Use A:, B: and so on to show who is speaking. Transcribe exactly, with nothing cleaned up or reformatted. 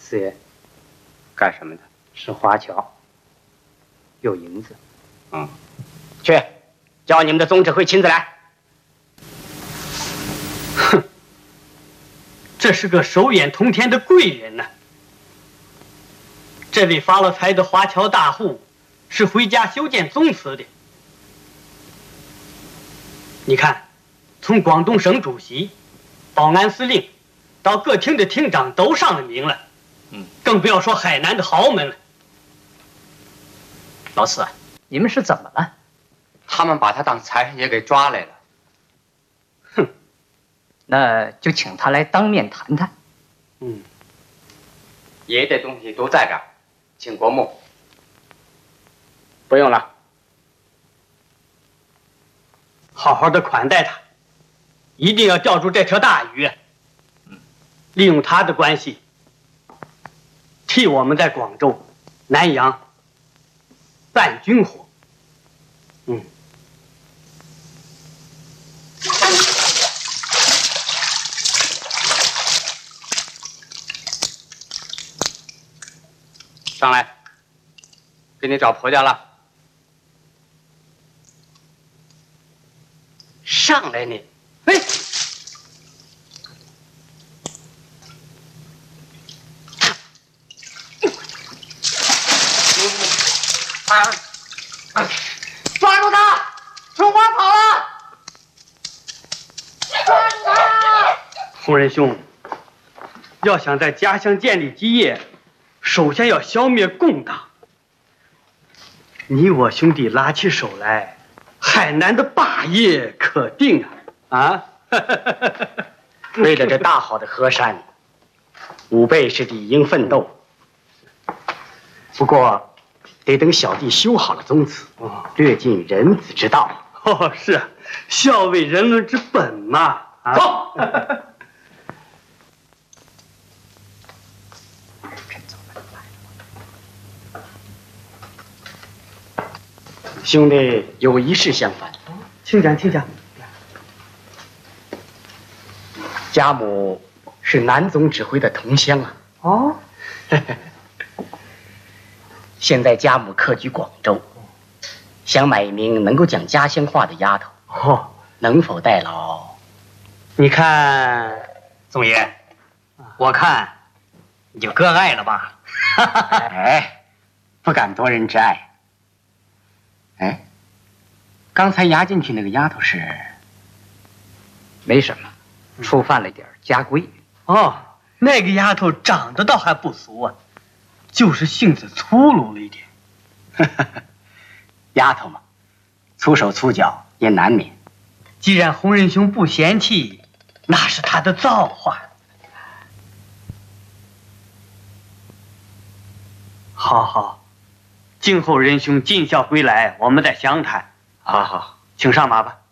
A: 四爷，
B: 干什么的？
A: 是华侨，有银子。
B: 嗯，去，叫你们的总指挥亲自来。
C: 哼，这是个手眼通天的贵人呢。这位发了财的华侨大户是回家修建宗祠的。你看，从广东省主席、保安司令到各厅的厅长都上了名了。嗯，更不要说海南的豪门了。
D: 老四，你们是怎么了？
E: 他们把他当财神爷给抓来了。
D: 哼，那就请他来当面谈谈。
C: 嗯，
E: 爷的东西都在这儿，请过目。
B: 不用了，
C: 好好的款待他，一定要钓住这条大鱼。嗯，利用他的关系，替我们在广州、南洋办军火。嗯。
E: 上来，给你找婆家了。
B: 上来你，哎，
E: 啊！抓住他！春花跑了！抓住他！
C: 洪仁兄，要想在家乡建立基业，首先要消灭共党。你我兄弟拉起手来，海南的霸业可定啊！啊！
B: 为了这大好的河山，吾辈是理应奋斗。不过，得等小弟修好了宗祠，略尽人子之道。
C: 哦，是啊，孝为人伦之本嘛。啊、
B: 走。兄弟有一事相烦，
C: 请讲，请讲。
B: 家母是南总指挥的同乡啊。
C: 哦。
B: 现在家母客居广州，想买一名能够讲家乡话的丫头。
C: 哦，
B: 能否代劳？
C: 你看，
D: 总爷，我看你就割爱了吧。
B: 哎，不敢夺人之爱。哎，刚才押进去那个丫头是？
D: 没什么，触犯了点家规。
C: 哦，那个丫头长得倒还不俗啊，就是性子粗鲁了一点。
B: 丫头嘛，粗手粗脚也难免。
C: 既然洪仁兄不嫌弃，那是他的造化。好好。今后仁兄尽孝归来，我们再详谈。
B: 好好，
C: 请上马吧。